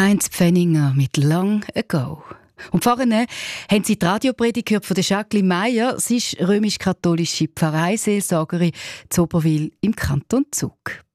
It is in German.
Heinz Pfenninger mit «Long Ago». Und vorhin haben Sie die Radiopredigt gehört von der Jacqueline Meyer. Sie ist römisch-katholische Pfarreiseelsorgerin zu Oberwil im Kanton Zug.